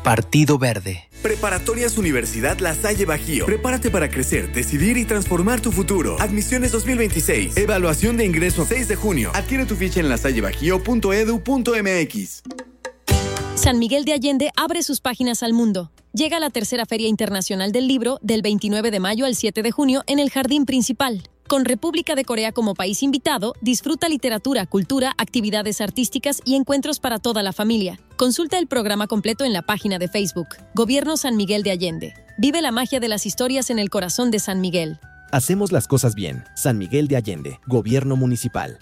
Partido Verde. Preparatorias Universidad La Salle Bajío. Prepárate para crecer, decidir y transformar tu futuro. Admisiones 2026. Evaluación de ingreso 6 de junio. Adquiere tu ficha en lasallebajío.edu.mx. San Miguel de Allende abre sus páginas al mundo. Llega la tercera Feria Internacional del Libro del 29 de mayo al 7 de junio en el Jardín Principal. Con República de Corea como país invitado, disfruta literatura, cultura, actividades artísticas y encuentros para toda la familia. Consulta el programa completo en la página de Facebook. Gobierno San Miguel de Allende. Vive la magia de las historias en el corazón de San Miguel. Hacemos las cosas bien. San Miguel de Allende. Gobierno Municipal.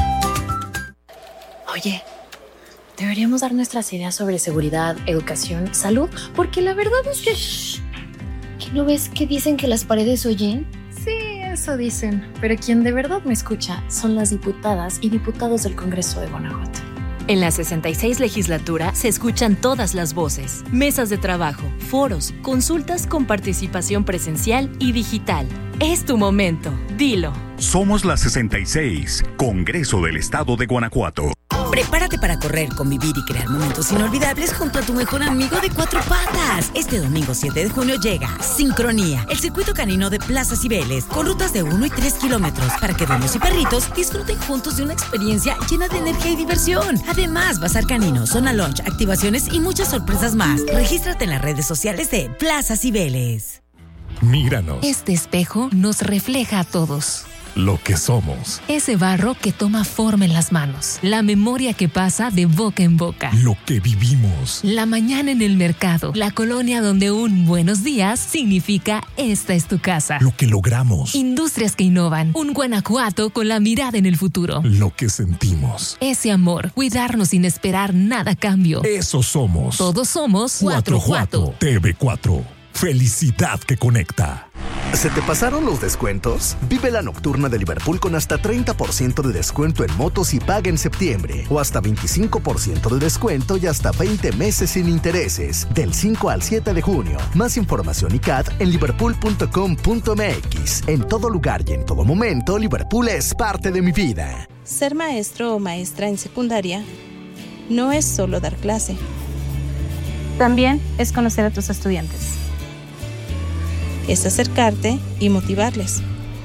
Oye, deberíamos dar nuestras ideas sobre seguridad, educación, salud, porque la verdad es que... ¿Que no ves que dicen que las paredes oyen? Sí, eso dicen, pero quien de verdad me escucha son las diputadas y diputados del Congreso de Guanajuato. En la 66 legislatura se escuchan todas las voces, mesas de trabajo, foros, consultas con participación presencial y digital. Es tu momento, dilo. Somos la 66, Congreso del Estado de Guanajuato. Prepárate para correr, convivir y crear momentos inolvidables junto a tu mejor amigo de cuatro patas. Este domingo 7 de junio llega Sincronía, el circuito canino de Plaza Cibeles, con rutas de 1 y 3 kilómetros para que dueños y perritos disfruten juntos de una experiencia llena de energía y diversión. Además, bazar canino, zona lunch, activaciones y muchas sorpresas más. Regístrate en las redes sociales de Plaza Cibeles. Míranos. Este espejo nos refleja a todos. Lo que somos. Ese barro que toma forma en las manos. La memoria que pasa de boca en boca. Lo que vivimos. La mañana en el mercado. La colonia donde un buenos días significa esta es tu casa. Lo que logramos. Industrias que innovan. Un Guanajuato con la mirada en el futuro. Lo que sentimos. Ese amor. Cuidarnos sin esperar nada a cambio. Eso somos. Todos somos Guanajuato. TV4. Felicidad que conecta. ¿Se te pasaron los descuentos? Vive la nocturna de Liverpool con hasta 30% de descuento en motos y paga en septiembre. O hasta 25% de descuento y hasta 20 meses sin intereses. Del 5 al 7 de junio. Más información y CAT en liverpool.com.mx. En todo lugar y en todo momento, Liverpool es parte de mi vida. Ser maestro o maestra en secundaria no es solo dar clase. También es conocer a tus estudiantes. Es acercarte y motivarles.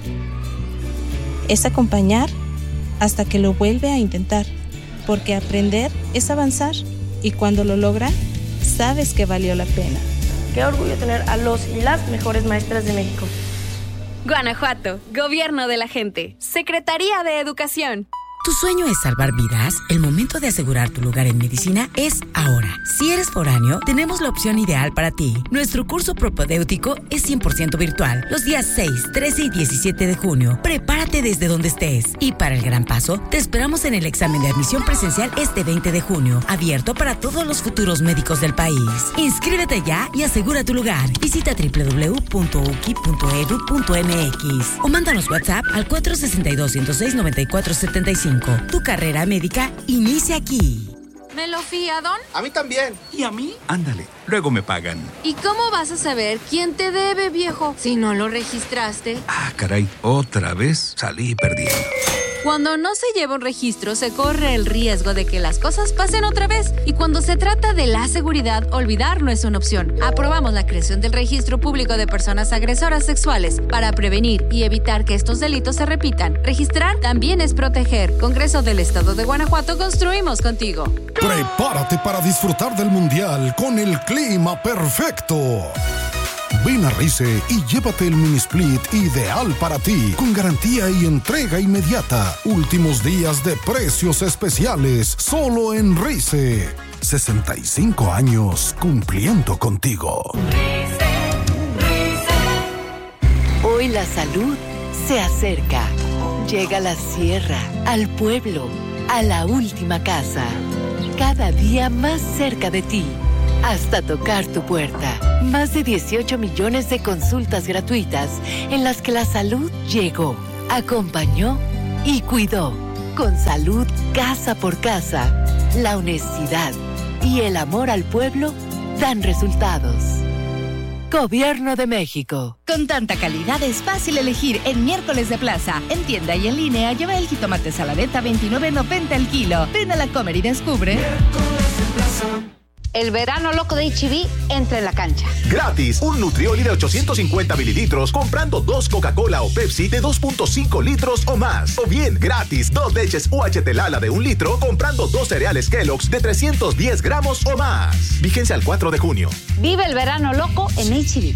Es acompañar hasta que lo vuelve a intentar, porque aprender es avanzar y cuando lo logra, sabes que valió la pena. Qué orgullo tener a los y las mejores maestras de México. Guanajuato, Gobierno de la Gente, Secretaría de Educación. ¿Tu sueño es salvar vidas? El momento de asegurar tu lugar en medicina es ahora. Si eres foráneo, tenemos la opción ideal para ti. Nuestro curso propedéutico es 100% virtual, los días 6, 13 y 17 de junio. Prepárate desde donde estés. Y para el gran paso, te esperamos en el examen de admisión presencial este 20 de junio, abierto para todos los futuros médicos del país. Inscríbete ya y asegura tu lugar. Visita www.uki.edu.mx o mándanos WhatsApp al 462-106-9475. Tu carrera médica inicia aquí. ¿Me lo fía, Don? A mí también. ¿Y a mí? Ándale, luego me pagan. ¿Y cómo vas a saber quién te debe, viejo, si no lo registraste? Ah, caray, otra vez salí perdiendo. Cuando no se lleva un registro, se corre el riesgo de que las cosas pasen otra vez. Y cuando se trata de la seguridad, olvidar no es una opción. Aprobamos la creación del Registro Público de Personas Agresoras Sexuales para prevenir y evitar que estos delitos se repitan. Registrar también es proteger. Congreso del Estado de Guanajuato, construimos contigo. Prepárate para disfrutar del Mundial con el clima perfecto. Ven a Rice y llévate el mini split ideal para ti, con garantía y entrega inmediata. Últimos días de precios especiales, solo en Rice. 65 años cumpliendo contigo. Hoy la salud se acerca. Llega a la sierra, al pueblo, a la última casa. Cada día más cerca de ti. Hasta tocar tu puerta. Más de 18 millones de consultas gratuitas en las que la salud llegó, acompañó y cuidó. Con salud casa por casa, la honestidad y el amor al pueblo dan resultados. Gobierno de México. Con tanta calidad es fácil elegir en Miércoles de Plaza. En tienda y en línea lleva el jitomate saladeta $29.90 el kilo. Ven a la Comer y descubre. Miércoles de Plaza. El verano loco de H-E-B entra en la cancha. Gratis, un Nutrioli de 850 mililitros comprando 2 Coca-Cola o Pepsi de 2.5 litros o más. O bien, gratis, 2 leches UHT Lala de 1 litro comprando 2 cereales Kellogg's de 310 gramos o más. Vigencia al 4 de junio. Vive el verano loco en H-E-B.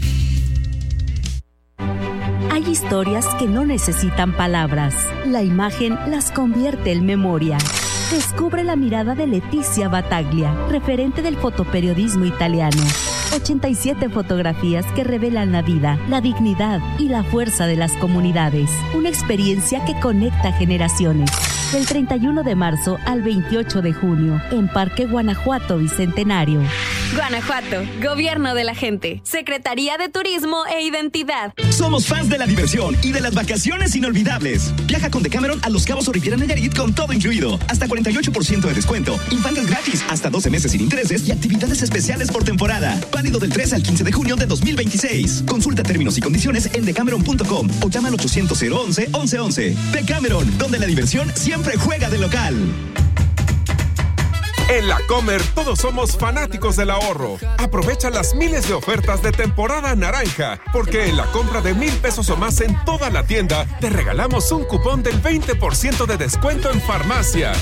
Hay historias que no necesitan palabras. La imagen las convierte en memoria. Descubre la mirada de Letizia Battaglia, referente del fotoperiodismo italiano. 87 fotografías que revelan la vida, la dignidad y la fuerza de las comunidades. Una experiencia que conecta generaciones. Del 31 de marzo al 28 de junio, en Parque Guanajuato Bicentenario. Guanajuato, Gobierno de la Gente, Secretaría de Turismo e Identidad. Somos fans de la diversión y de las vacaciones inolvidables. Viaja con Decameron a Los Cabos o Riviera Nayarit con todo incluido. Hasta 48% de descuento. Infantes gratis, hasta 12 meses sin intereses y actividades especiales por temporada. Válido del 3 al 15 de junio de 2026. Consulta términos y condiciones en decameron.com o llama al 800-011-1111. Decameron, donde la diversión siempre juega de local. En La Comer todos somos fanáticos del ahorro. Aprovecha las miles de ofertas de temporada naranja, porque en la compra de 1,000 pesos o más en toda la tienda, te regalamos un cupón del 20% de descuento en farmacia.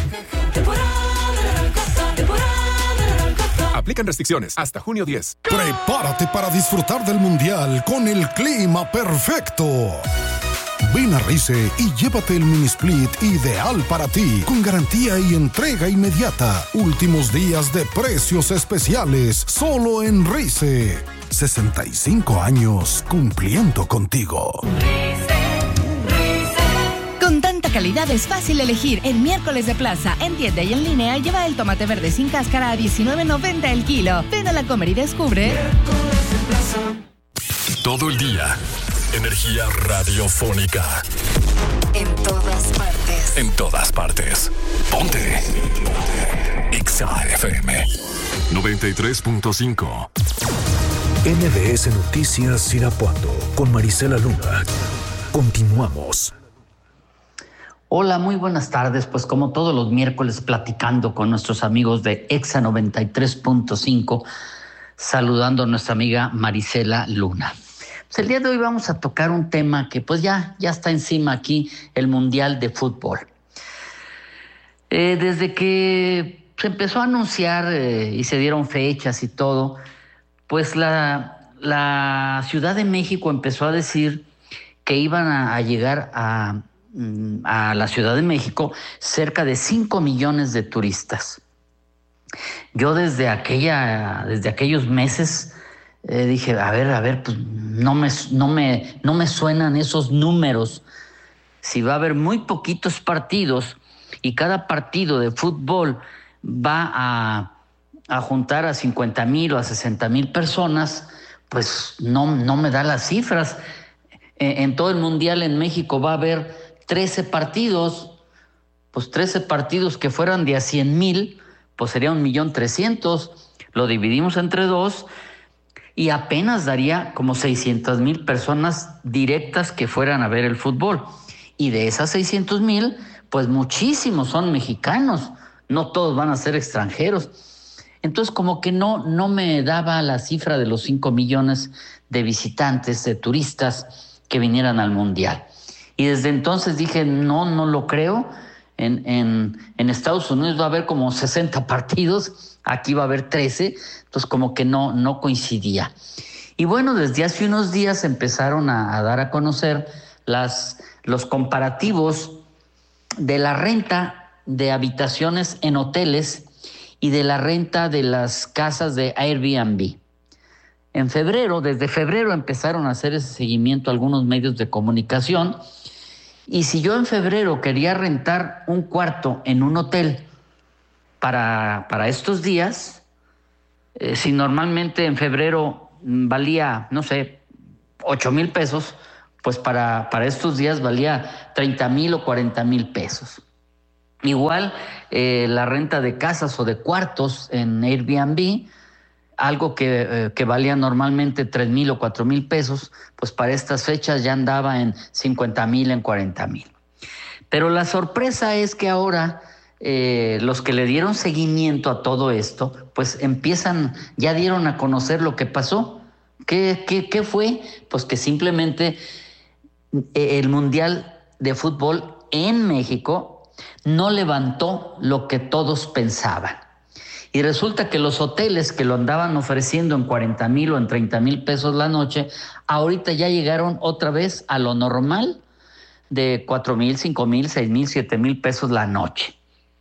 Aplican restricciones hasta junio 10. Prepárate para disfrutar del Mundial con el clima perfecto. Ven a Rice y llévate el mini split ideal para ti, con garantía y entrega inmediata. Últimos días de precios especiales, solo en Rice. 65 años cumpliendo contigo. Con tanta calidad es fácil elegir. En Miércoles de Plaza, en tienda y en línea, lleva el tomate verde sin cáscara a $19.90 el kilo. Ven a La Comer y descubre. Todo el día. Energía radiofónica. En todas partes. En todas partes. Ponte. Exa FM 93.5. MBS Noticias Irapuato con Marisela Luna. Continuamos. Hola, muy buenas tardes. Pues como todos los miércoles platicando con nuestros amigos de Exa 93.5, saludando a nuestra amiga Marisela Luna. Pues el día de hoy vamos a tocar un tema que pues ya está encima aquí, el Mundial de Fútbol. Desde que se empezó a anunciar y se dieron fechas y todo, pues la Ciudad de México empezó a decir que iban a llegar a la Ciudad de México cerca de 5 millones de turistas. Yo desde aquellos meses dije, a ver, pues no me suenan esos números. Si va a haber muy poquitos partidos y cada partido de fútbol va a juntar a 50,000 o a 60,000 personas, pues no me da las cifras. En todo el Mundial en México va a haber 13 partidos, pues 13 partidos que fueran de a 100,000, pues sería 1,300,000, lo dividimos entre 2 y apenas daría como 600,000 personas directas que fueran a ver el fútbol. Y de esas 600,000, pues muchísimos son mexicanos, no todos van a ser extranjeros. Entonces como que no me daba la cifra de los 5 millones de visitantes, de turistas que vinieran al Mundial. Y desde entonces dije, no lo creo. En Estados Unidos va a haber como 60 partidos, aquí va a haber 13, entonces como que no coincidía. Y bueno, desde hace unos días empezaron a dar a conocer los comparativos de la renta de habitaciones en hoteles y de la renta de las casas de Airbnb. Desde febrero empezaron a hacer ese seguimiento algunos medios de comunicación. Y si yo en febrero quería rentar un cuarto en un hotel para estos días, si normalmente en febrero valía, no sé, 8,000 pesos, pues para estos días valía 30,000 o 40,000 pesos. Igual la renta de casas o de cuartos en Airbnb, algo que valía normalmente 3,000 o 4,000 pesos, pues para estas fechas ya andaba en 50,000, en 40,000. Pero la sorpresa es que ahora los que le dieron seguimiento a todo esto, pues ya dieron a conocer lo que pasó. ¿Qué fue? Pues que simplemente el Mundial de Fútbol en México no levantó lo que todos pensaban. Y resulta que los hoteles que lo andaban ofreciendo en 40,000 o en 30,000 pesos la noche, ahorita ya llegaron otra vez a lo normal de 4,000, 5,000, 6,000, 7,000 pesos la noche.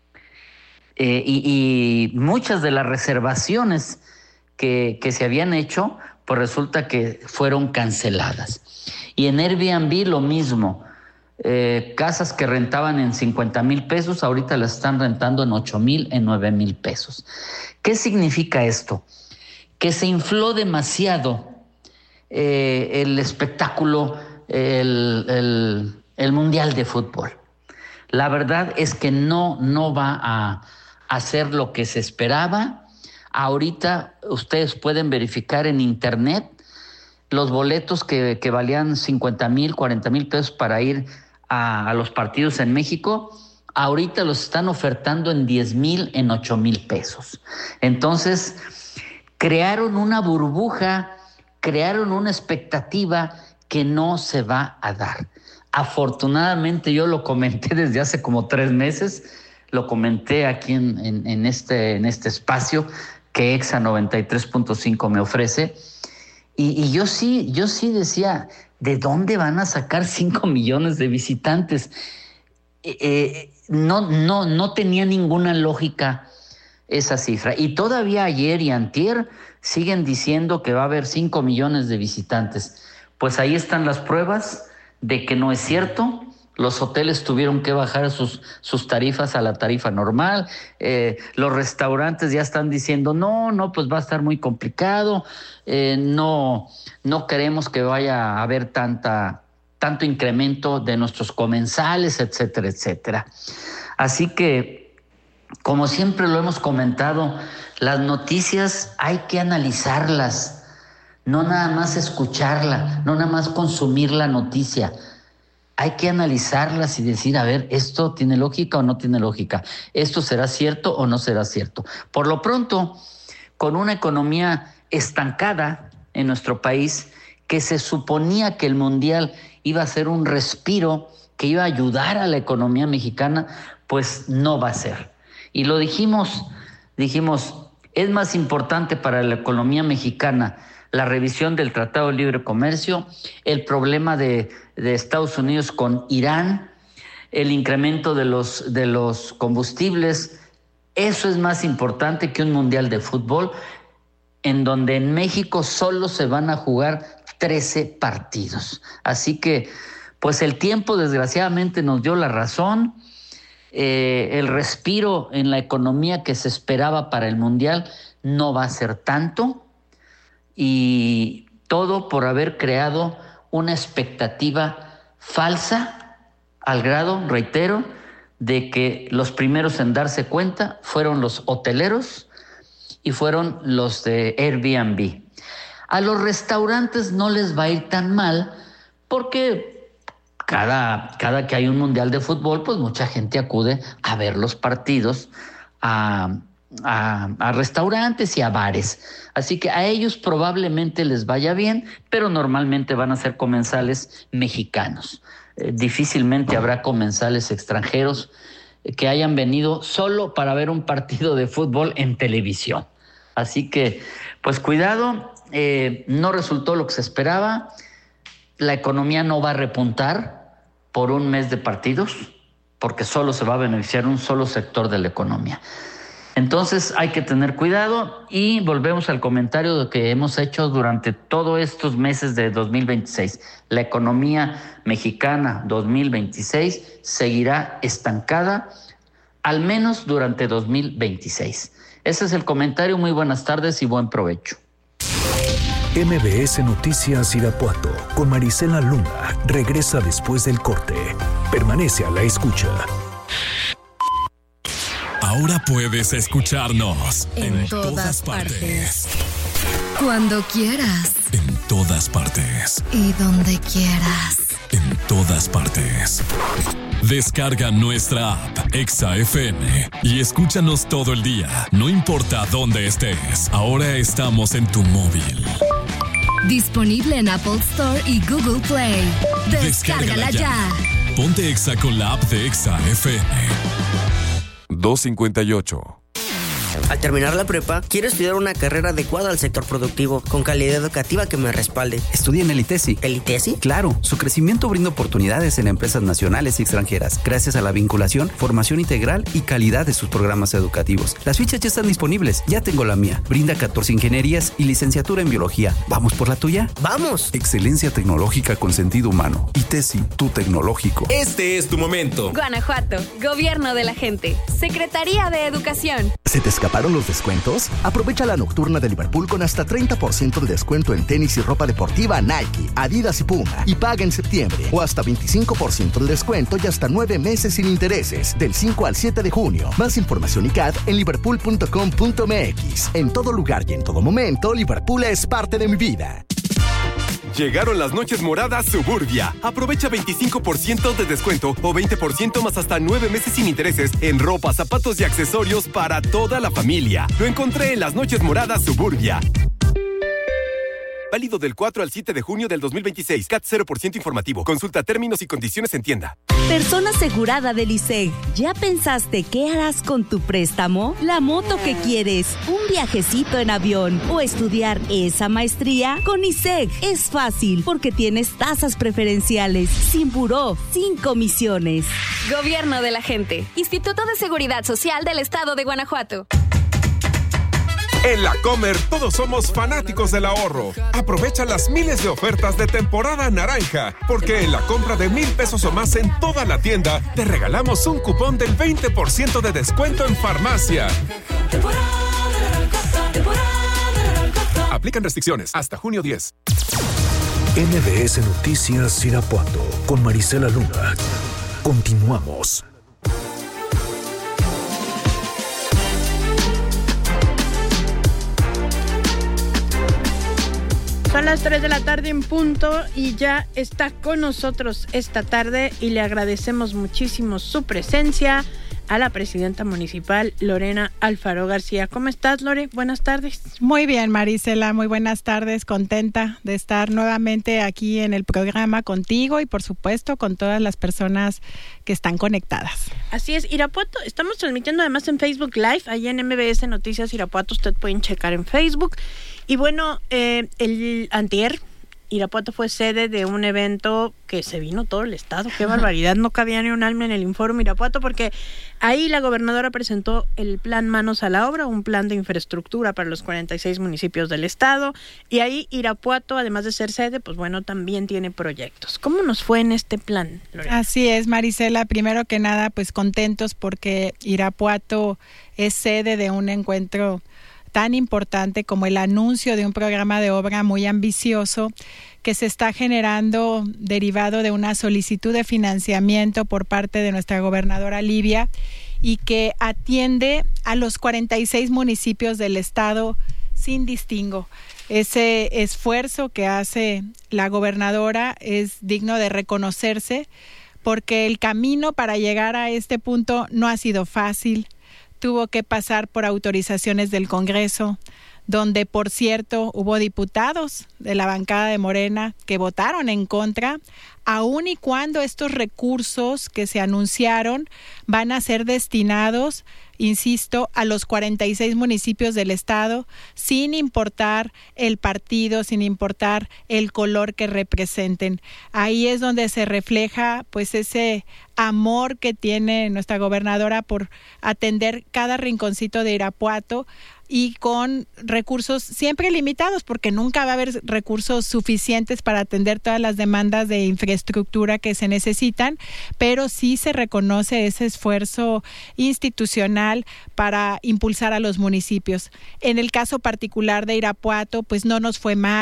Y muchas de las reservaciones que se habían hecho, pues resulta que fueron canceladas. Y en Airbnb lo mismo. Casas que rentaban en 50,000 pesos, ahorita las están rentando en 8,000, en 9,000 pesos. ¿Qué significa esto? Que se infló demasiado el espectáculo, el Mundial de Fútbol. La verdad es que no va a hacer lo que se esperaba. Ahorita ustedes pueden verificar en internet los boletos que valían 50,000, 40,000 pesos para ir a los partidos en México, ahorita los están ofertando en 10,000, en 8,000 pesos. Entonces, crearon una burbuja, crearon una expectativa que no se va a dar. Afortunadamente, yo lo comenté desde hace como 3 meses, lo comenté aquí en este espacio que Exa 93.5 me ofrece, y yo sí decía, ¿de dónde van a sacar 5 millones de visitantes? No tenía ninguna lógica esa cifra. Y todavía ayer y antier siguen diciendo que va a haber 5 millones de visitantes. Pues ahí están las pruebas de que no es cierto. Los hoteles tuvieron que bajar sus tarifas a la tarifa normal. Los restaurantes ya están diciendo, no, pues va a estar muy complicado. No queremos que vaya a haber tanto incremento de nuestros comensales, etcétera, etcétera. Así que, como siempre lo hemos comentado, las noticias hay que analizarlas, no nada más escucharla, no nada más consumir la noticia. Hay que analizarlas y decir, a ver, ¿esto tiene lógica o no tiene lógica? ¿Esto será cierto o no será cierto? Por lo pronto, con una economía estancada en nuestro país, que se suponía que el Mundial iba a ser un respiro, que iba a ayudar a la economía mexicana, pues no va a ser. Y lo dijimos, es más importante para la economía mexicana la revisión del Tratado de Libre Comercio, el problema de Estados Unidos con Irán, el incremento de los combustibles. Eso es más importante que un Mundial de Fútbol, en donde en México solo se van a jugar 13 partidos. Así que, pues el tiempo desgraciadamente nos dio la razón. El respiro en la economía que se esperaba para el Mundial no va a ser tanto, y todo por haber creado una expectativa falsa, al grado, reitero, de que los primeros en darse cuenta fueron los hoteleros y fueron los de Airbnb. A los restaurantes no les va a ir tan mal, porque cada que hay un Mundial de Fútbol, pues mucha gente acude a ver los partidos, a restaurantes y a bares. Así que a ellos probablemente les vaya bien, pero normalmente van a ser comensales mexicanos. Difícilmente habrá comensales extranjeros que hayan venido solo para ver un partido de fútbol en televisión. Así que, pues cuidado, no resultó lo que se esperaba. La economía no va a repuntar por un mes de partidos, porque solo se va a beneficiar un solo sector de la economía. Entonces hay que tener cuidado, y volvemos al comentario que hemos hecho durante todos estos meses de 2026. La economía mexicana 2026 seguirá estancada, al menos durante 2026. Ese es el comentario. Muy buenas tardes y buen provecho. MBS Noticias Irapuato con Marisela Luna regresa después del corte. Permanece a la escucha. Ahora puedes escucharnos en todas partes. Cuando quieras. En todas partes. Y donde quieras. En todas partes. Descarga nuestra app Exa FM y escúchanos todo el día, no importa dónde estés. Ahora estamos en tu móvil. Disponible en Apple Store y Google Play. Descárgala ya. Ponte Exa con la app de Exa FM. 258. Al terminar la prepa, quiero estudiar una carrera adecuada al sector productivo, con calidad educativa que me respalde. Estudia en el ITESI. ¿El ITESI? Claro, su crecimiento brinda oportunidades en empresas nacionales y extranjeras, gracias a la vinculación, formación integral y calidad de sus programas educativos. Las fichas ya están disponibles, ya tengo la mía. Brinda 14 ingenierías y licenciatura en biología. ¿Vamos por la tuya? ¡Vamos! Excelencia tecnológica con sentido humano. ITESI, tu tecnológico. Este es tu momento. Guanajuato, Gobierno de la Gente, Secretaría de Educación. ¿Se te escaparon los descuentos? Aprovecha la nocturna de Liverpool con hasta 30% de descuento en tenis y ropa deportiva Nike, Adidas y Puma. Y paga en septiembre. O hasta 25% de descuento y hasta 9 meses sin intereses. Del 5 al 7 de junio. Más información y CAD en liverpool.com.mx. En todo lugar y en todo momento, Liverpool es parte de mi vida. Llegaron las noches moradas Suburbia. Aprovecha 25% de descuento o 20% más hasta 9 meses sin intereses en ropa, zapatos y accesorios para toda la familia. Lo encontré en las noches moradas Suburbia. Válido del 4 al 7 de junio del 2026. CAT 0% informativo. Consulta términos y condiciones en tienda. Persona asegurada del ISEG. ¿Ya pensaste qué harás con tu préstamo? ¿La moto que quieres? ¿Un viajecito en avión? ¿O estudiar esa maestría? Con ISEG es fácil porque tienes tasas preferenciales, sin buró, sin comisiones. Gobierno de la Gente, Instituto de Seguridad Social del Estado de Guanajuato. En La Comer todos somos fanáticos del ahorro. Aprovecha las miles de ofertas de temporada naranja, porque en la compra de 1,000 pesos o más en toda la tienda, te regalamos un cupón del 20% de descuento en farmacia. Aplican restricciones hasta junio 10. MBS Noticias Irapuato con Marisela Luna. Continuamos. Son las 3 de la tarde en punto y ya está con nosotros esta tarde y le agradecemos muchísimo su presencia a la presidenta municipal Lorena Alfaro García. ¿Cómo estás, Lore? Buenas tardes. Muy bien, Marisela, muy buenas tardes. Contenta de estar nuevamente aquí en el programa contigo y, por supuesto, con todas las personas que están conectadas. Así es, Irapuato, estamos transmitiendo además en Facebook Live, ahí en MBS Noticias Irapuato, usted pueden checar en Facebook. Y bueno, el antier, Irapuato fue sede de un evento que se vino todo el estado. ¡Qué barbaridad! No cabía ni un alma en el Informe Irapuato, porque ahí la gobernadora presentó el plan Manos a la Obra, un plan de infraestructura para los 46 municipios del estado. Y ahí Irapuato, además de ser sede, pues bueno, también tiene proyectos. ¿Cómo nos fue en este plan, Lorena? Así es, Marisela. Primero que nada, pues contentos porque Irapuato es sede de un encuentro tan importante como el anuncio de un programa de obra muy ambicioso que se está generando derivado de una solicitud de financiamiento por parte de nuestra gobernadora Livia y que atiende a los 46 municipios del estado sin distingo. Ese esfuerzo que hace la gobernadora es digno de reconocerse porque el camino para llegar a este punto no ha sido fácil. Tuvo que pasar por autorizaciones del Congreso, donde, por cierto, hubo diputados de la bancada de Morena que votaron en contra, aun y cuando estos recursos que se anunciaron van a ser destinados, insisto, a los 46 municipios del estado, sin importar el partido, sin importar el color que representen. Ahí es donde se refleja pues ese amor que tiene nuestra gobernadora por atender cada rinconcito de Irapuato, y con recursos siempre limitados, porque nunca va a haber recursos suficientes para atender todas las demandas de infraestructura que se necesitan, pero sí se reconoce ese esfuerzo institucional para impulsar a los municipios. En el caso particular de Irapuato, pues no nos fue mal.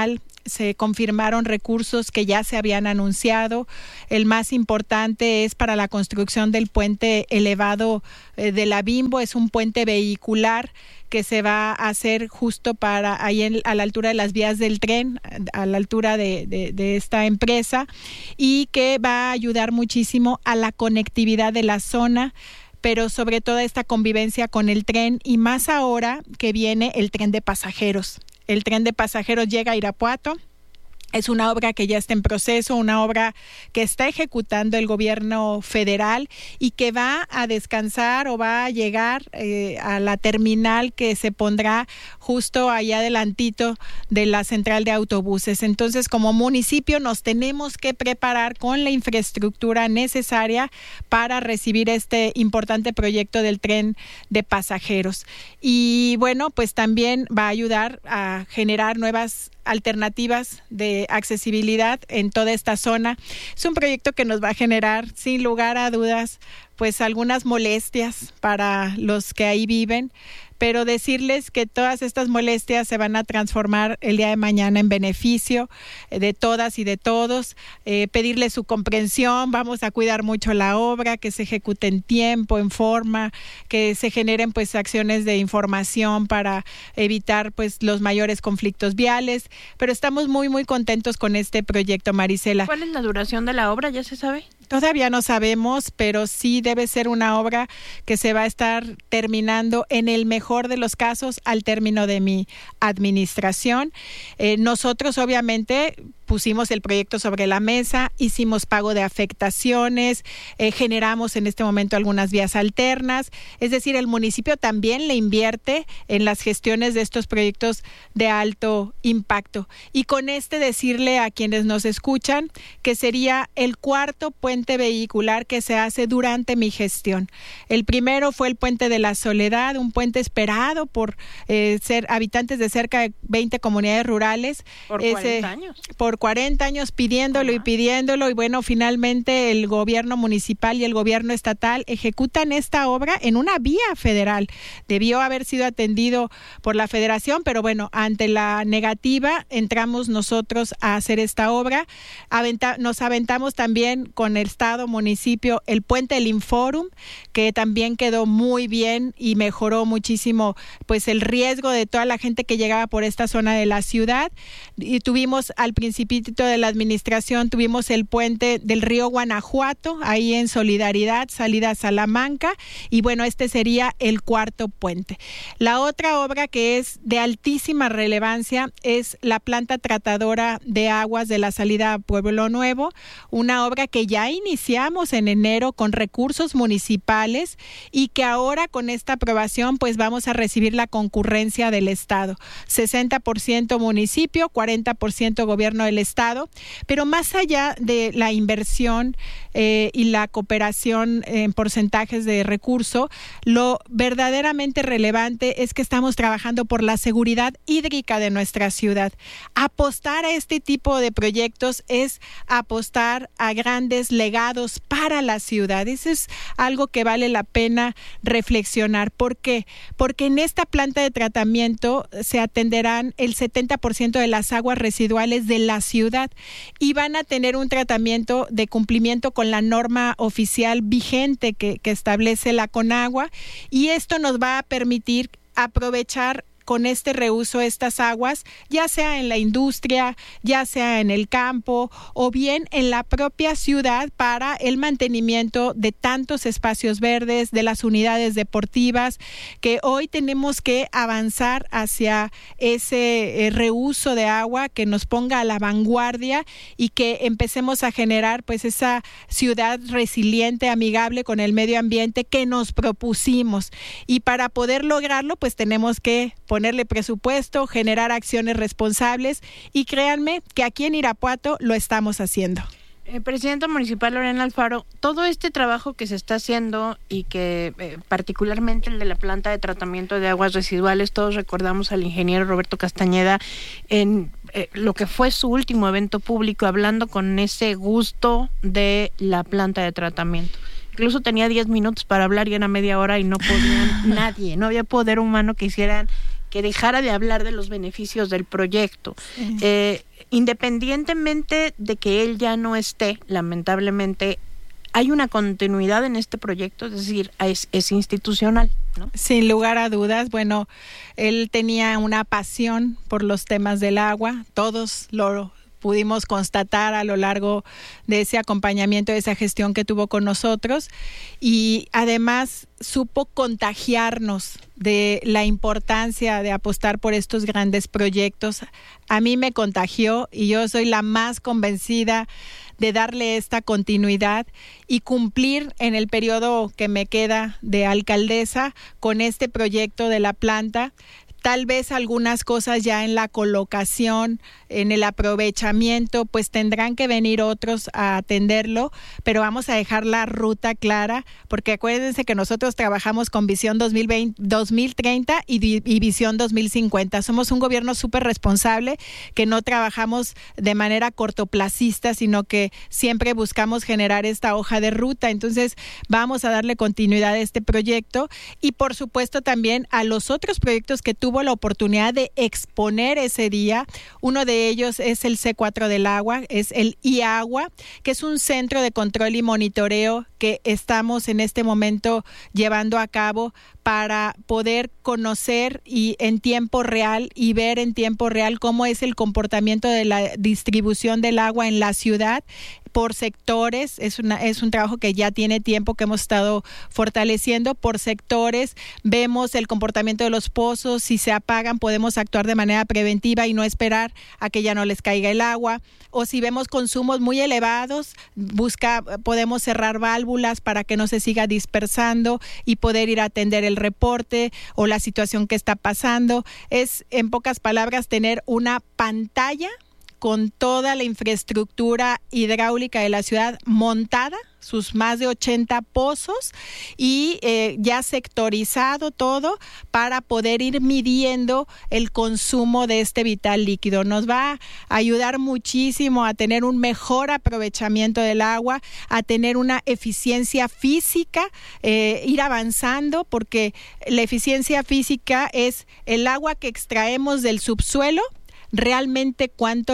se confirmaron recursos que ya se habían anunciado. El más importante es para la construcción del puente elevado de la Bimbo. Es un puente vehicular que se va a hacer justo para ahí a la altura de las vías del tren, a la altura de esta empresa, y que va a ayudar muchísimo a la conectividad de la zona, pero sobre todo esta convivencia con el tren, y más ahora que viene el tren de pasajeros. El tren de pasajeros llega a Irapuato. Es una obra que ya está en proceso, una obra que está ejecutando el gobierno federal y que va a descansar o va a llegar a la terminal que se pondrá justo allá adelantito de la central de autobuses. Entonces, como municipio nos tenemos que preparar con la infraestructura necesaria para recibir este importante proyecto del tren de pasajeros. Y bueno, pues también va a ayudar a generar nuevas alternativas de accesibilidad en toda esta zona. Es un proyecto que nos va a generar, sin lugar a dudas, pues algunas molestias para los que ahí viven, pero decirles que todas estas molestias se van a transformar el día de mañana en beneficio de todas y de todos. Pedirles su comprensión, vamos a cuidar mucho la obra, que se ejecute en tiempo, en forma, que se generen pues acciones de información para evitar pues los mayores conflictos viales, pero estamos muy muy contentos con este proyecto, Marisela. ¿Cuál es la duración de la obra? ¿Ya se sabe? Todavía no sabemos, pero sí debe ser una obra que se va a estar terminando en el mejor de los casos al término de mi administración. Nosotros obviamente pusimos el proyecto sobre la mesa, hicimos pago de afectaciones, generamos en este momento algunas vías alternas, es decir, el municipio también le invierte en las gestiones de estos proyectos de alto impacto. Y con decirle a quienes nos escuchan que sería el cuarto puente vehicular que se hace durante mi gestión. El primero fue el puente de la Soledad, un puente esperado por ser habitantes de cerca de 20 comunidades rurales. Por 40 años. Por 40 años pidiéndolo y pidiéndolo, y bueno, finalmente el gobierno municipal y el gobierno estatal ejecutan esta obra en una vía federal. Debió haber sido atendido por la federación, pero bueno, ante la negativa entramos nosotros a hacer esta obra. Nos aventamos también con el estado, municipio, el puente del Inforum, que también quedó muy bien y mejoró muchísimo pues el riesgo de toda la gente que llegaba por esta zona de la ciudad. Y tuvimos al principio de la administración, tuvimos el puente del río Guanajuato, ahí en Solidaridad, salida a Salamanca, y bueno, este sería el cuarto puente. La otra obra que es de altísima relevancia es la planta tratadora de aguas de la salida a Pueblo Nuevo, una obra que ya iniciamos en enero con recursos municipales y que ahora con esta aprobación pues vamos a recibir la concurrencia del Estado. 60% municipio, 40% gobierno del Estado, pero más allá de la inversión y la cooperación en porcentajes de recurso, lo verdaderamente relevante es que estamos trabajando por la seguridad hídrica de nuestra ciudad. Apostar a este tipo de proyectos es apostar a grandes legados para la ciudad. Eso es algo que vale la pena reflexionar. ¿Por qué? Porque en esta planta de tratamiento se atenderán el 70% de las aguas residuales de la ciudad y van a tener un tratamiento de cumplimiento con la norma oficial vigente que establece la Conagua, y esto nos va a permitir aprovechar con este reuso estas aguas, ya sea en la industria, ya sea en el campo o bien en la propia ciudad para el mantenimiento de tantos espacios verdes, de las unidades deportivas, que hoy tenemos que avanzar hacia ese reuso de agua que nos ponga a la vanguardia y que empecemos a generar pues esa ciudad resiliente, amigable con el medio ambiente que nos propusimos. Y para poder lograrlo pues tenemos que ponerle presupuesto, generar acciones responsables, y créanme que aquí en Irapuato lo estamos haciendo. Presidenta Municipal Lorena Alfaro, todo este trabajo que se está haciendo y que particularmente el de la planta de tratamiento de aguas residuales, todos recordamos al ingeniero Roberto Castañeda en lo que fue su último evento público, hablando con ese gusto de la planta de tratamiento. Incluso tenía 10 minutos para hablar y era media hora y no podían nadie, no había poder humano que que dejara de hablar de los beneficios del proyecto. Sí. Independientemente de que él ya no esté, lamentablemente, hay una continuidad en este proyecto, es decir, es institucional, ¿no? Sin lugar a dudas. Bueno, él tenía una pasión por los temas del agua, todos lo pudimos constatar a lo largo de ese acompañamiento, de esa gestión que tuvo con nosotros, y además supo contagiarnos de la importancia de apostar por estos grandes proyectos. A mí me contagió y yo soy la más convencida de darle esta continuidad y cumplir en el periodo que me queda de alcaldesa con este proyecto de la planta. Tal vez algunas cosas ya en la colocación, en el aprovechamiento, pues tendrán que venir otros a atenderlo, pero vamos a dejar la ruta clara, porque acuérdense que nosotros trabajamos con visión 2030 y visión 2050. Somos un gobierno súper responsable, que no trabajamos de manera cortoplacista, sino que siempre buscamos generar esta hoja de ruta. Entonces vamos a darle continuidad a este proyecto y por supuesto también a los otros proyectos que tuvo la oportunidad de exponer ese día. Uno de ellos es el C4 del agua, es el IAGUA, que es un centro de control y monitoreo que estamos en este momento llevando a cabo para poder conocer y en tiempo real y ver en tiempo real cómo es el comportamiento de la distribución del agua en la ciudad por sectores. Es un trabajo que ya tiene tiempo, que hemos estado fortaleciendo por sectores. Vemos el comportamiento de los pozos, si se apagan podemos actuar de manera preventiva y no esperar a que ya no les caiga el agua, o si vemos consumos muy elevados, podemos cerrar válvulas para que no se siga dispersando y poder ir a atender el reporte o la situación que está pasando. Es, en pocas palabras, tener una pantalla con toda la infraestructura hidráulica de la ciudad montada, sus más de 80 pozos y ya sectorizado todo para poder ir midiendo el consumo de este vital líquido. Nos va a ayudar muchísimo a tener un mejor aprovechamiento del agua, a tener una eficiencia física, ir avanzando, porque la eficiencia física es el agua que extraemos del subsuelo, realmente cuánto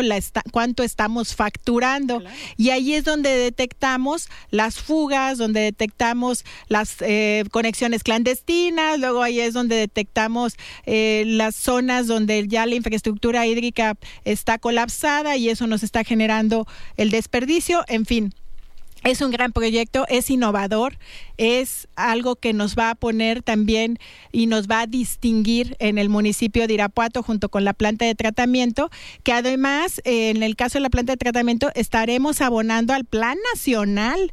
estamos facturando. Claro. Y ahí es donde detectamos las fugas, donde detectamos las conexiones clandestinas, luego ahí es donde detectamos las zonas donde ya la infraestructura hídrica está colapsada y eso nos está generando el desperdicio. En fin, es un gran proyecto, es innovador, es algo que nos va a poner también y nos va a distinguir en el municipio de Irapuato junto con la planta de tratamiento, que además en el caso de la planta de tratamiento estaremos abonando al Plan Nacional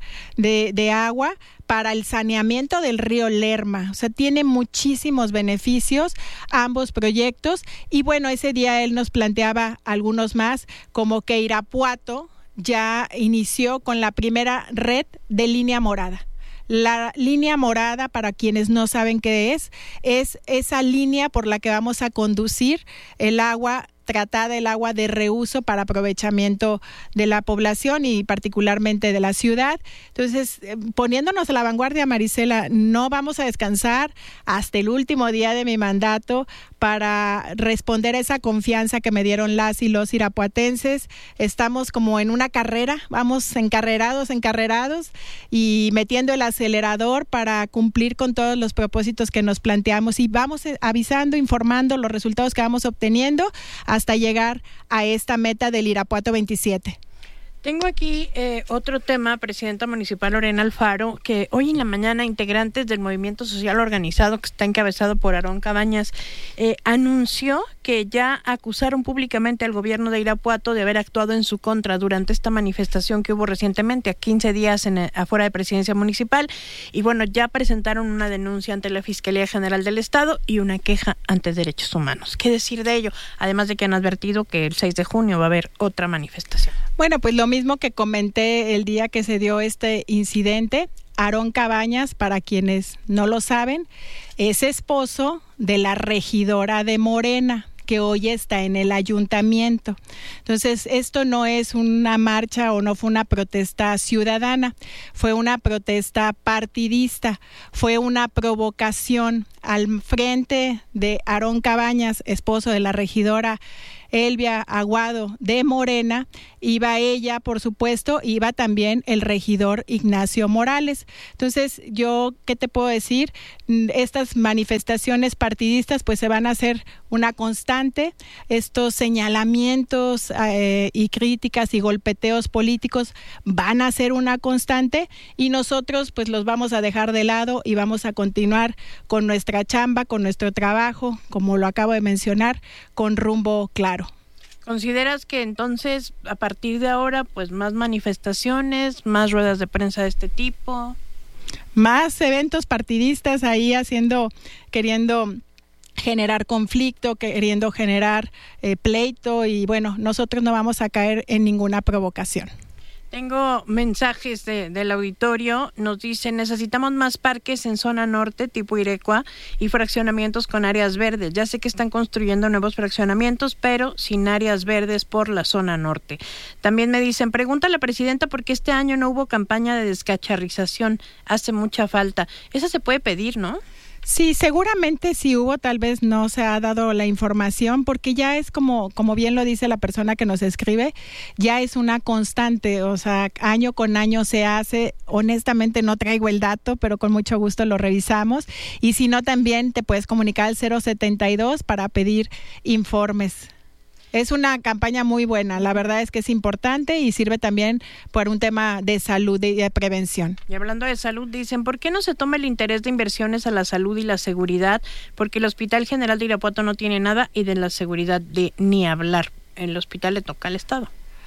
de Agua para el saneamiento del río Lerma. O sea, tiene muchísimos beneficios ambos proyectos y bueno, ese día él nos planteaba algunos más, como que Irapuato ya inició con la primera red de línea morada. La línea morada, para quienes no saben qué es esa línea por la que vamos a conducir el agua tratada, el agua de reuso para aprovechamiento de la población y particularmente de la ciudad. Entonces, poniéndonos a la vanguardia, Marisela, no vamos a descansar hasta el último día de mi mandato para responder a esa confianza que me dieron las y los irapuatenses. Estamos como en una carrera, vamos encarrerados y metiendo el acelerador para cumplir con todos los propósitos que nos planteamos y vamos avisando, informando los resultados que vamos obteniendo hasta llegar a esta meta del Irapuato 27. Tengo aquí otro tema, presidenta municipal Lorena Alfaro, que hoy en la mañana integrantes del movimiento social organizado que está encabezado por Aarón Cabañas anunció que ya acusaron públicamente al gobierno de Irapuato de haber actuado en su contra durante esta manifestación que hubo recientemente a 15 días afuera de Presidencia Municipal y bueno, ya presentaron una denuncia ante la Fiscalía General del Estado y una queja ante Derechos Humanos. ¿Qué decir de ello? Además de que han advertido que el 6 de junio va a haber otra manifestación. Bueno, pues lo mismo que comenté el día que se dio este incidente. Aarón Cabañas, para quienes no lo saben, es esposo de la regidora de Morena, que hoy está en el ayuntamiento. Entonces, esto no es una marcha o no fue una protesta ciudadana, fue una protesta partidista, fue una provocación al frente de Aarón Cabañas, esposo de la regidora Elvia Aguado de Morena. Iba ella, por supuesto, iba también el regidor Ignacio Morales. Entonces, yo, ¿qué te puedo decir? Estas manifestaciones partidistas pues se van a hacer una constante. Estos señalamientos y críticas y golpeteos políticos van a ser una constante, y nosotros pues los vamos a dejar de lado y vamos a continuar con nuestra chamba, con nuestro trabajo, como lo acabo de mencionar, con rumbo claro. ¿Consideras que entonces a partir de ahora pues más manifestaciones, más ruedas de prensa de este tipo? Más eventos partidistas ahí queriendo generar conflicto, queriendo generar pleito, y bueno, nosotros no vamos a caer en ninguna provocación. Tengo mensajes del auditorio. Nos dicen: necesitamos más parques en zona norte, tipo Irecua, y fraccionamientos con áreas verdes. Ya sé que están construyendo nuevos fraccionamientos, pero sin áreas verdes por la zona norte. También me dicen: pregunta a la presidenta por qué este año no hubo campaña de descacharrización. Hace mucha falta. Esa se puede pedir, ¿no? Sí, seguramente sí hubo, tal vez no se ha dado la información, porque ya es como bien lo dice la persona que nos escribe, ya es una constante, o sea, año con año se hace. Honestamente no traigo el dato, pero con mucho gusto lo revisamos, y si no, también te puedes comunicar al 072 para pedir informes. Es una campaña muy buena, la verdad es que es importante y sirve también por un tema de salud y de prevención. Y hablando de salud, dicen: ¿por qué no se toma el interés de inversiones a la salud y la seguridad? Porque el Hospital General de Irapuato no tiene nada, y de la seguridad de ni hablar. El hospital le toca al Estado.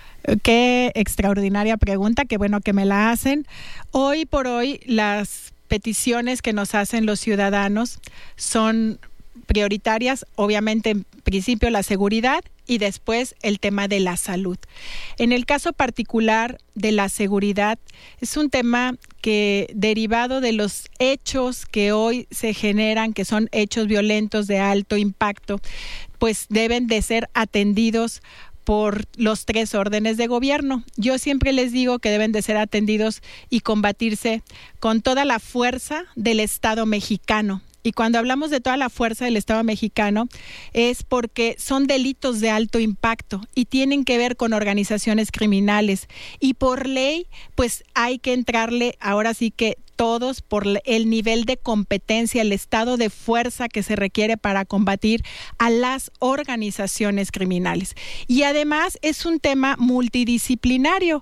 Qué extraordinaria pregunta, qué bueno que me la hacen. Hoy por hoy las peticiones que nos hacen los ciudadanos son prioritarias, obviamente en principio la seguridad y después el tema de la salud. En el caso particular de la seguridad, es un tema que, derivado de los hechos que hoy se generan, que son hechos violentos de alto impacto, pues deben de ser atendidos por los 3 órdenes de gobierno. Yo siempre les digo que deben de ser atendidos y combatirse con toda la fuerza del Estado mexicano. Y cuando hablamos de toda la fuerza del Estado mexicano es porque son delitos de alto impacto y tienen que ver con organizaciones criminales. Y por ley, pues hay que entrarle ahora sí que todos por el nivel de competencia, el estado de fuerza que se requiere para combatir a las organizaciones criminales. Y además es un tema multidisciplinario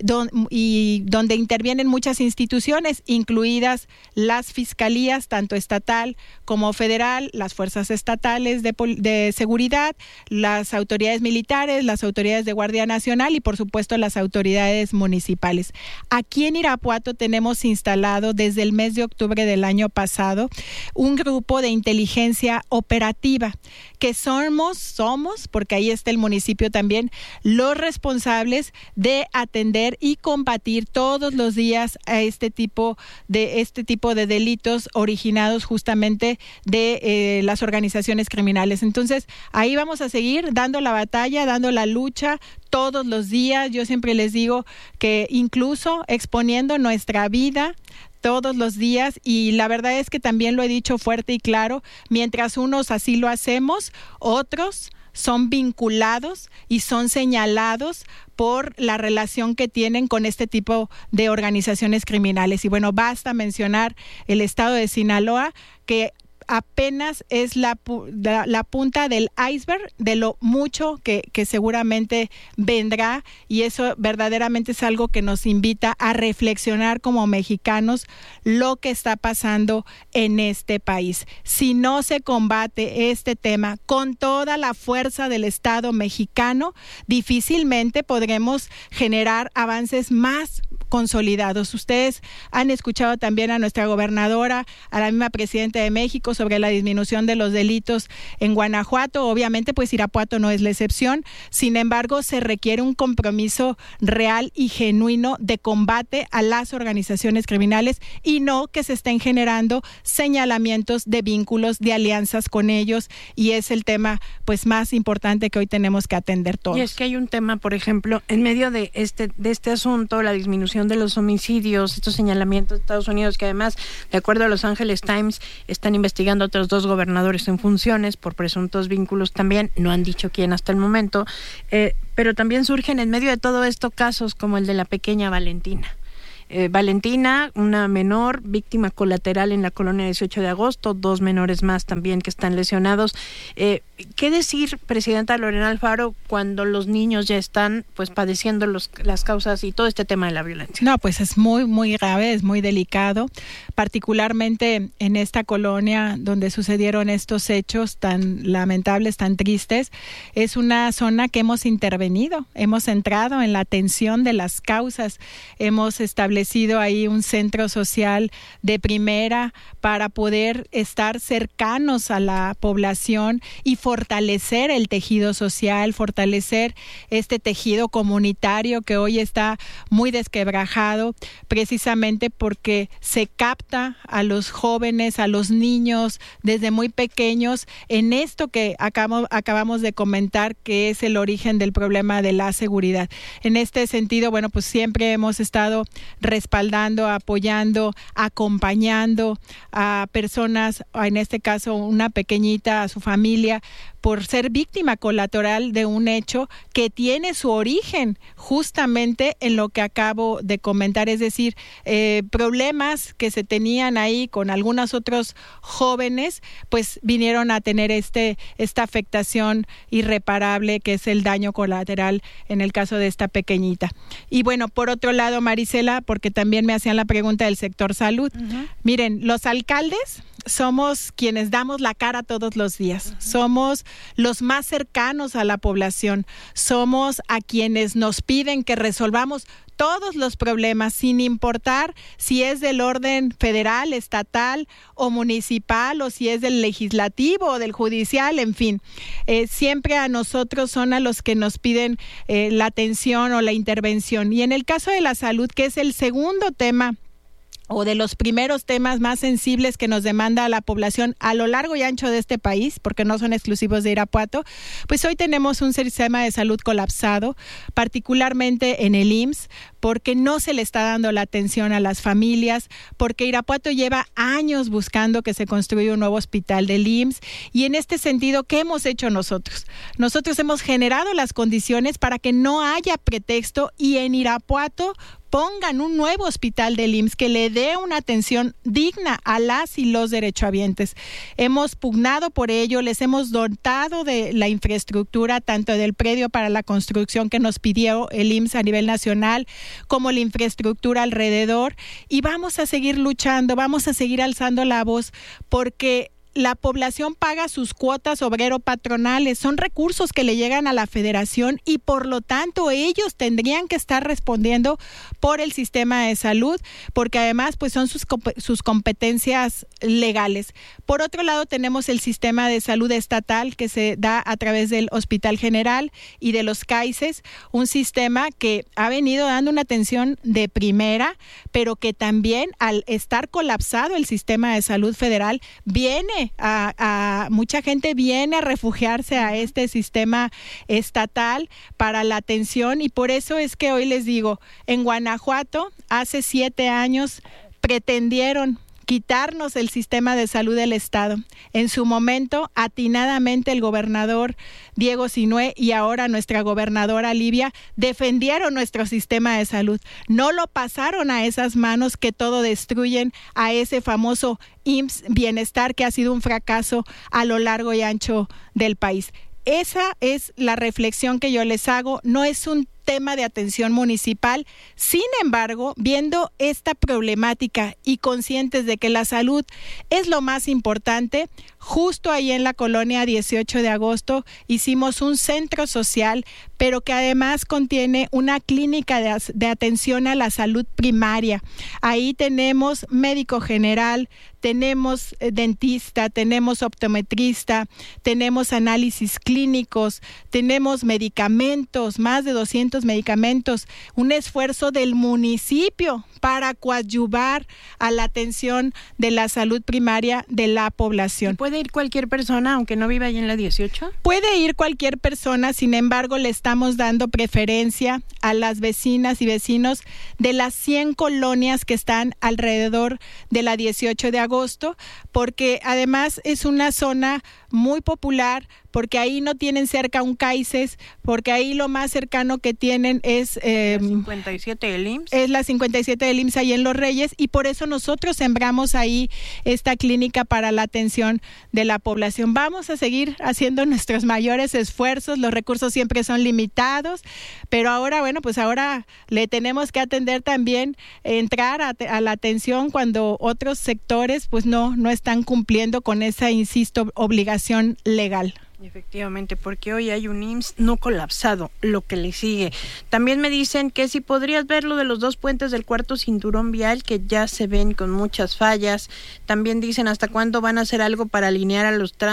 donde intervienen muchas instituciones, incluidas las fiscalías, tanto estatal como federal, las fuerzas estatales de seguridad, las autoridades militares, las autoridades de Guardia Nacional y por supuesto las autoridades municipales. Aquí en Irapuato tenemos instalado desde el mes de octubre del año pasado un grupo de inteligencia operativa que somos, porque ahí está el municipio también, los responsables de atender y combatir todos los días a este tipo de delitos originados justamente de las organizaciones criminales. Entonces, ahí vamos a seguir dando la batalla, dando la lucha todos los días. Yo siempre les digo que incluso exponiendo nuestra vida todos los días, y la verdad es que también lo he dicho fuerte y claro, mientras unos así lo hacemos, otros son vinculados y son señalados por la relación que tienen con este tipo de organizaciones criminales. Y bueno, basta mencionar el estado de Sinaloa, que apenas es la punta del iceberg de lo mucho que seguramente vendrá, y eso verdaderamente es algo que nos invita a reflexionar como mexicanos lo que está pasando en este país. Si no se combate este tema con toda la fuerza del Estado mexicano, difícilmente podremos generar avances más consolidados. Ustedes han escuchado también a nuestra gobernadora, a la misma presidenta de México, sobre la disminución de los delitos en Guanajuato. Obviamente, pues Irapuato no es la excepción. Sin embargo, se requiere un compromiso real y genuino de combate a las organizaciones criminales y no que se estén generando señalamientos de vínculos, de alianzas con ellos, y es el tema pues más importante que hoy tenemos que atender todos. Y es que hay un tema, por ejemplo, en medio de este asunto, la disminución de los homicidios, estos señalamientos de Estados Unidos, que además, de acuerdo a Los Angeles Times, están investigando a otros 2 gobernadores en funciones por presuntos vínculos también, no han dicho quién hasta el momento, pero también surgen en medio de todo esto casos como el de la pequeña Valentina. Valentina, una menor, víctima colateral en la colonia 18 de agosto, 2 menores más también que están lesionados. ¿Qué decir, presidenta Lorena Alfaro, cuando los niños ya están pues padeciendo las causas y todo este tema de la violencia? No, pues es muy, muy grave, es muy delicado, particularmente en esta colonia donde sucedieron estos hechos tan lamentables, tan tristes. Es una zona que hemos intervenido, hemos entrado en la atención de las causas, hemos establecido ahí un centro social de primera para poder estar cercanos a la población y fortalecer el tejido social, fortalecer este tejido comunitario que hoy está muy desquebrajado, precisamente porque se capta a los jóvenes, a los niños desde muy pequeños en esto que acabamos de comentar, que es el origen del problema de la seguridad. En este sentido, bueno, pues siempre hemos estado respaldando, apoyando, acompañando a personas, en este caso una pequeñita, a su familia, por ser víctima colateral de un hecho que tiene su origen justamente en lo que acabo de comentar, es decir, problemas que se tenían ahí con algunos otros jóvenes, pues vinieron a tener esta afectación irreparable que es el daño colateral en el caso de esta pequeñita. Y bueno, por otro lado, Marisela, porque también me hacían la pregunta del sector salud. Miren, los alcaldes somos quienes damos la cara todos los días, somos los más cercanos a la población, somos a quienes nos piden que resolvamos todos los problemas, sin importar si es del orden federal, estatal o municipal, o si es del legislativo o del judicial, en fin. Siempre a nosotros son a los que nos piden la atención o la intervención. Y en el caso de la salud, que es el segundo tema o de los primeros temas más sensibles que nos demanda la población a lo largo y ancho de este país, porque no son exclusivos de Irapuato, pues hoy tenemos un sistema de salud colapsado, particularmente en el IMSS, porque no se le está dando la atención a las familias, porque Irapuato lleva años buscando que se construya un nuevo hospital del IMSS, y en este sentido, ¿qué hemos hecho nosotros? Nosotros hemos generado las condiciones para que no haya pretexto y en Irapuato pongan un nuevo hospital del IMSS que le dé una atención digna a las y los derechohabientes. Hemos pugnado por ello, les hemos dotado de la infraestructura, tanto del predio para la construcción que nos pidió el IMSS a nivel nacional, como la infraestructura alrededor, y vamos a seguir luchando, vamos a seguir alzando la voz, porque la población paga sus cuotas obrero-patronales, son recursos que le llegan a la federación y por lo tanto ellos tendrían que estar respondiendo por el sistema de salud, porque además pues son sus competencias legales. Por otro lado tenemos el sistema de salud estatal que se da a través del Hospital General y de los CAICES, un sistema que ha venido dando una atención de primera, pero que también al estar colapsado el sistema de salud federal viene mucha gente viene a refugiarse a este sistema estatal para la atención, y por eso es que hoy les digo, en Guanajuato hace 7 años pretendieron quitarnos el sistema de salud del Estado. En su momento, atinadamente el gobernador Diego Sinue y ahora nuestra gobernadora Livia defendieron nuestro sistema de salud. No lo pasaron a esas manos que todo destruyen, a ese famoso IMSS Bienestar que ha sido un fracaso a lo largo y ancho del país. Esa es la reflexión que yo les hago. No es un tema de atención municipal. Sin embargo, viendo esta problemática y conscientes de que la salud es lo más importante, justo ahí en la colonia 18 de agosto hicimos un centro social, pero que además contiene una clínica de atención a la salud primaria. Ahí tenemos médico general, tenemos dentista, tenemos optometrista, tenemos análisis clínicos, tenemos medicamentos, más de 200 medicamentos, un esfuerzo del municipio para coadyuvar a la atención de la salud primaria de la población. ¿Puede ir cualquier persona, aunque no viva ahí en la 18? Puede ir cualquier persona, sin embargo, le estamos dando preferencia a las vecinas y vecinos de las 100 colonias que están alrededor de la 18 de agosto, porque además es una zona muy popular, porque ahí no tienen cerca un CAICES, porque ahí lo más cercano que tienen es... la 57 del IMSS. Es la 57 del IMSS ahí en Los Reyes, y por eso nosotros sembramos ahí esta clínica para la atención de la población. Vamos a seguir haciendo nuestros mayores esfuerzos, los recursos siempre son limitados, pero ahora, bueno, pues ahora le tenemos que atender también, entrar a la atención cuando otros sectores pues no están cumpliendo con esa, insisto, obligación legal. Efectivamente, porque hoy hay un IMSS no colapsado, lo que le sigue. También me dicen que si podrías ver lo de los 2 puentes del cuarto cinturón vial, que ya se ven con muchas fallas. También dicen hasta cuándo van a hacer algo para alinear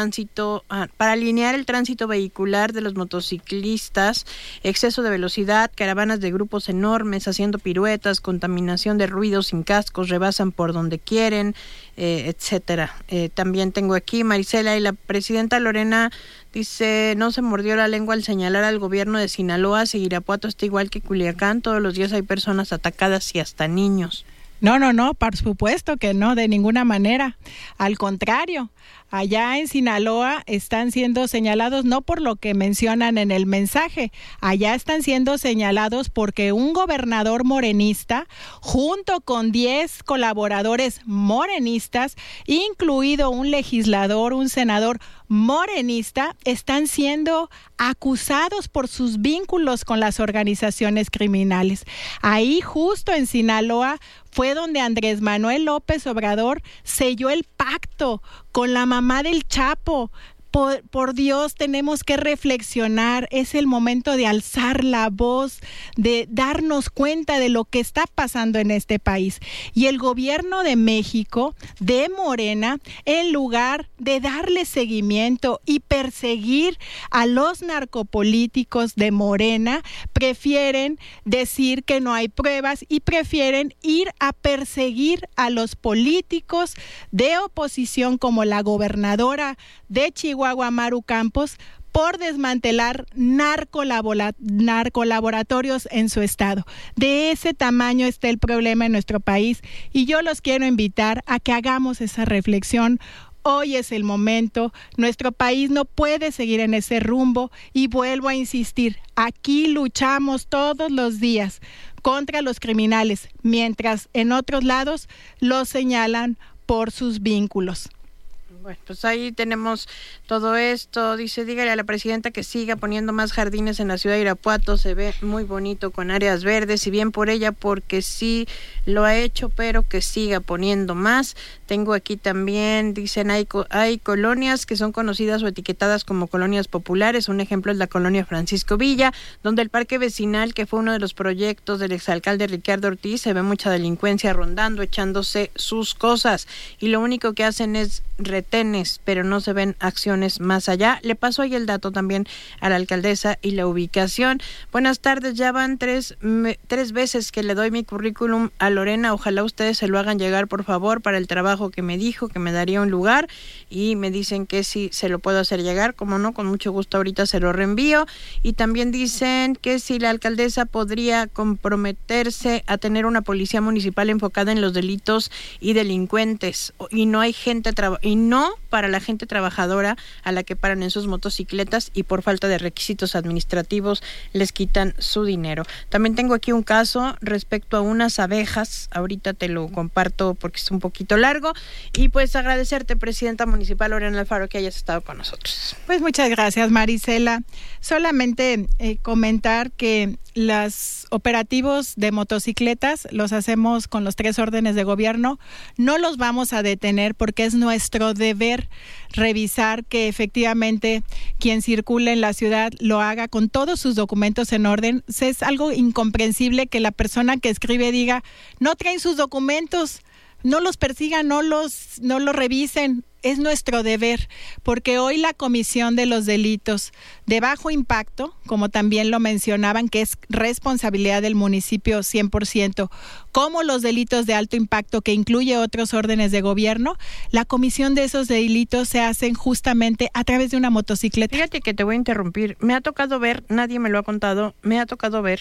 para alinear el tránsito vehicular de los motociclistas, exceso de velocidad, caravanas de grupos enormes haciendo piruetas, contaminación de ruidos sin cascos, rebasan por donde quieren, etcétera. También tengo aquí Marisela, y la presidenta Lorena dice, no se mordió la lengua al señalar al gobierno de Sinaloa, si Irapuato está igual que Culiacán, todos los días hay personas atacadas y hasta niños. No, por supuesto que no, de ninguna manera. Al contrario, allá en Sinaloa están siendo señalados no por lo que mencionan en el mensaje, allá están siendo señalados porque un gobernador morenista, junto con 10 colaboradores morenistas, incluido un legislador, un senador morenista, están siendo acusados por sus vínculos con las organizaciones criminales. Ahí justo en Sinaloa fue donde Andrés Manuel López Obrador selló el pacto con la mamá del Chapo. Por Dios, tenemos que reflexionar, es el momento de alzar la voz, de darnos cuenta de lo que está pasando en este país. Y el gobierno de México, de Morena, en lugar de darle seguimiento y perseguir a los narcopolíticos de Morena, prefieren decir que no hay pruebas y prefieren ir a perseguir a los políticos de oposición como la gobernadora de Chihuahua, Maru Campos, por desmantelar narcolaboratorios en su estado. De ese tamaño está el problema en nuestro país y yo los quiero invitar a que hagamos esa reflexión. Hoy es el momento, nuestro país no puede seguir en ese rumbo y vuelvo a insistir, aquí luchamos todos los días contra los criminales, mientras en otros lados los señalan por sus vínculos. Bueno, pues ahí tenemos todo esto. Dice, dígale a la presidenta que siga poniendo más jardines en la ciudad de Irapuato, se ve muy bonito con áreas verdes, y bien por ella porque sí lo ha hecho, pero que siga poniendo más. Tengo aquí también, dicen, hay colonias que son conocidas o etiquetadas como colonias populares. Un ejemplo es la colonia Francisco Villa, donde el parque vecinal, que fue uno de los proyectos del exalcalde Ricardo Ortiz, se ve mucha delincuencia rondando, echándose sus cosas, y lo único que hacen es retenes, pero no se ven acciones más allá. Le paso ahí el dato también a la alcaldesa y la ubicación. Buenas tardes, ya van tres veces que le doy mi currículum a Lorena, ojalá ustedes se lo hagan llegar por favor para el trabajo que me dijo que me daría un lugar, y me dicen que sí se lo puedo hacer llegar, como no, con mucho gusto ahorita se lo reenvío. Y también dicen que si la alcaldesa podría comprometerse a tener una policía municipal enfocada en los delitos y delincuentes, y no hay gente y no para la gente trabajadora a la que paran en sus motocicletas y por falta de requisitos administrativos les quitan su dinero. También tengo aquí un caso respecto a unas abejas, ahorita te lo comparto porque es un poquito largo, y pues agradecerte, presidenta municipal Lorena Alfaro, que hayas estado con nosotros. Pues muchas gracias, Marisela. Solamente comentar que los operativos de motocicletas los hacemos con los 3 órdenes de gobierno. No los vamos a detener porque es nuestro deber revisar que efectivamente quien circule en la ciudad lo haga con todos sus documentos en orden. Es algo incomprensible que la persona que escribe diga, no traen sus documentos, no los persigan, no los revisen. Es nuestro deber, porque hoy la Comisión de los Delitos de Bajo Impacto, como también lo mencionaban, que es responsabilidad del municipio 100%, como los delitos de alto impacto, que incluye otros órdenes de gobierno, la comisión de esos delitos se hacen justamente a través de una motocicleta. Fíjate que te voy a interrumpir. Me ha tocado ver, nadie me lo ha contado, me ha tocado ver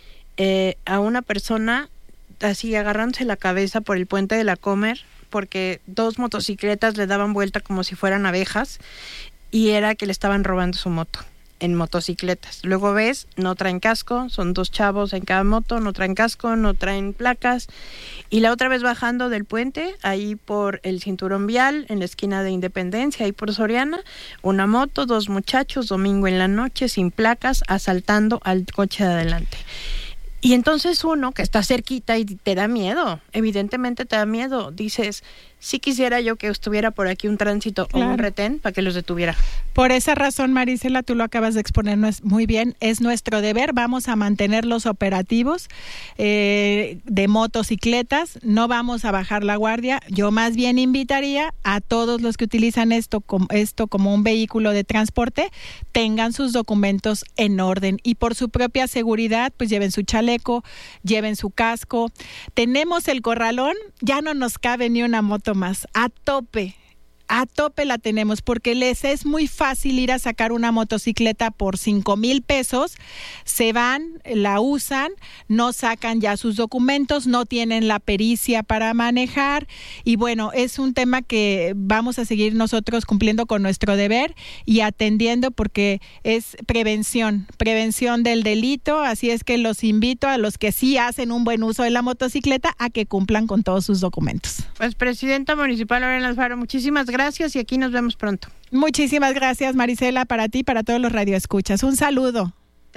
a una persona así agarrándose la cabeza por el puente de la Comer, porque 2 motocicletas le daban vuelta como si fueran abejas y era que le estaban robando su moto en motocicletas. Luego ves, no traen casco, son 2 chavos en cada moto, no traen casco, no traen placas. Y la otra vez bajando del puente, ahí por el cinturón vial, en la esquina de Independencia, ahí por Soriana, una moto, 2 muchachos, domingo en la noche, sin placas, asaltando al coche de adelante. Y entonces uno que está cerquita y te da miedo, evidentemente te da miedo, dices, sí quisiera yo que estuviera por aquí un tránsito o un retén para que los detuviera. Por esa razón, Marisela, tú lo acabas de exponer muy bien, es nuestro deber, vamos a mantener los operativos de motocicletas, no vamos a bajar la guardia. Yo más bien invitaría a todos los que utilizan esto como un vehículo de transporte, tengan sus documentos en orden y por su propia seguridad, pues lleven su chaleco, lleven su casco. Tenemos el corralón, ya no nos cabe ni una moto más, a tope la tenemos, porque les es muy fácil ir a sacar una motocicleta por 5,000 pesos, se van, la usan, no sacan ya sus documentos, no tienen la pericia para manejar y bueno, es un tema que vamos a seguir nosotros cumpliendo con nuestro deber y atendiendo porque es prevención del delito, así es que los invito a los que sí hacen un buen uso de la motocicleta a que cumplan con todos sus documentos. Pues Presidenta Municipal Lorena Alfaro, muchísimas gracias y aquí nos vemos pronto. Muchísimas gracias, Marisela, para ti y para todos los radioescuchas. Un saludo.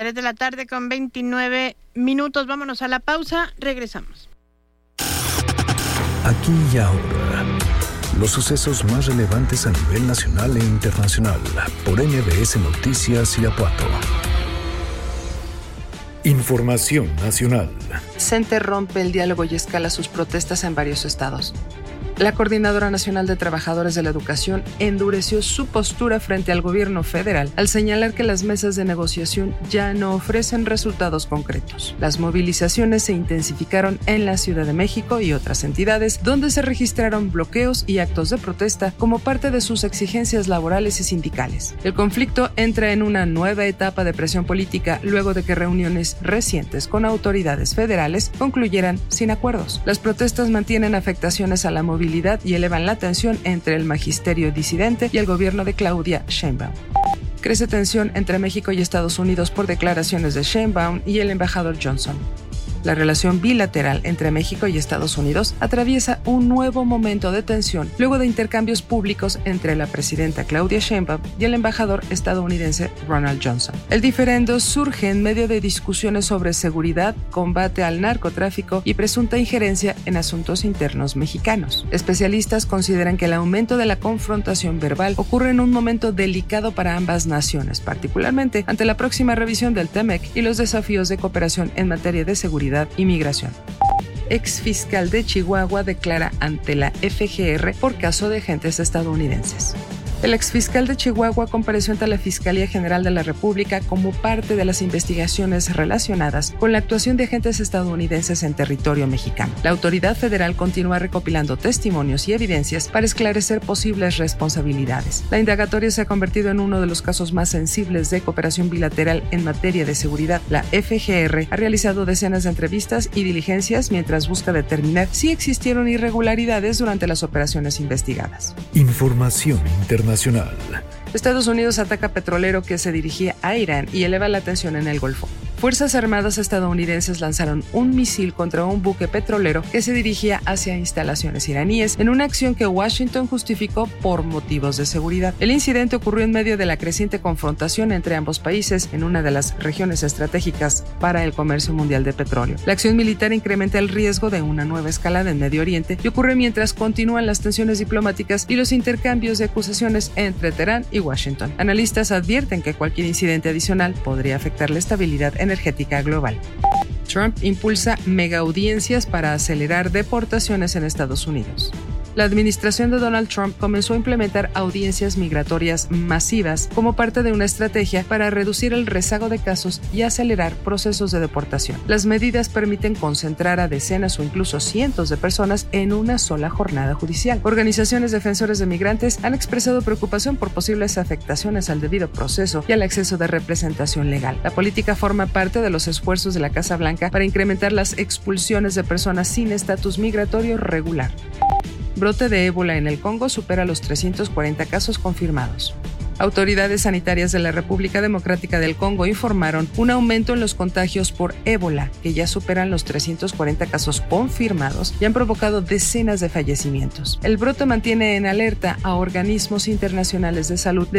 3:29 p.m. Vámonos a la pausa. Regresamos. Aquí y ahora, los sucesos más relevantes a nivel nacional e internacional por MBS Noticias Irapuato. Información nacional. CENTE rompe el diálogo y escala sus protestas en varios estados. La Coordinadora Nacional de Trabajadores de la Educación endureció su postura frente al gobierno federal al señalar que las mesas de negociación ya no ofrecen resultados concretos. Las movilizaciones se intensificaron en la Ciudad de México y otras entidades, donde se registraron bloqueos y actos de protesta como parte de sus exigencias laborales y sindicales. El conflicto entra en una nueva etapa de presión política luego de que reuniones recientes con autoridades federales concluyeran sin acuerdos. Las protestas mantienen afectaciones a la movilidad y elevan la tensión entre el magisterio disidente y el gobierno de Claudia Sheinbaum. Crece tensión entre México y Estados Unidos por declaraciones de Sheinbaum y el embajador Johnson. La relación bilateral entre México y Estados Unidos atraviesa un nuevo momento de tensión luego de intercambios públicos entre la presidenta Claudia Sheinbaum y el embajador estadounidense Ronald Johnson. El diferendo surge en medio de discusiones sobre seguridad, combate al narcotráfico y presunta injerencia en asuntos internos mexicanos. Especialistas consideran que el aumento de la confrontación verbal ocurre en un momento delicado para ambas naciones, particularmente ante la próxima revisión del TEMEC y los desafíos de cooperación en materia de seguridad y migración. Exfiscal de Chihuahua declara ante la FGR por caso de agentes estadounidenses. El exfiscal de Chihuahua compareció ante la Fiscalía General de la República como parte de las investigaciones relacionadas con la actuación de agentes estadounidenses en territorio mexicano. La autoridad federal continúa recopilando testimonios y evidencias para esclarecer posibles responsabilidades. La indagatoria se ha convertido en uno de los casos más sensibles de cooperación bilateral en materia de seguridad. La FGR ha realizado decenas de entrevistas y diligencias mientras busca determinar si existieron irregularidades durante las operaciones investigadas. Información internacional. Estados Unidos ataca petrolero que se dirigía a Irán y eleva la tensión en el Golfo. Fuerzas Armadas estadounidenses lanzaron un misil contra un buque petrolero que se dirigía hacia instalaciones iraníes en una acción que Washington justificó por motivos de seguridad. El incidente ocurrió en medio de la creciente confrontación entre ambos países en una de las regiones estratégicas para el comercio mundial de petróleo. La acción militar incrementa el riesgo de una nueva escalada en Medio Oriente y ocurre mientras continúan las tensiones diplomáticas y los intercambios de acusaciones entre Teherán y Washington. Analistas advierten que cualquier incidente adicional podría afectar la estabilidad energética global. Trump impulsa megaaudiencias para acelerar deportaciones en Estados Unidos. La administración de Donald Trump comenzó a implementar audiencias migratorias masivas como parte de una estrategia para reducir el rezago de casos y acelerar procesos de deportación. Las medidas permiten concentrar a decenas o incluso cientos de personas en una sola jornada judicial. Organizaciones defensoras de migrantes han expresado preocupación por posibles afectaciones al debido proceso y al acceso de representación legal. La política forma parte de los esfuerzos de la Casa Blanca para incrementar las expulsiones de personas sin estatus migratorio regular. Brote de ébola en el Congo supera los 340 casos confirmados. Autoridades sanitarias de la República Democrática del Congo informaron un aumento en los contagios por ébola, que ya superan los 340 casos confirmados y han provocado decenas de fallecimientos. El brote mantiene en alerta a organismos internacionales de salud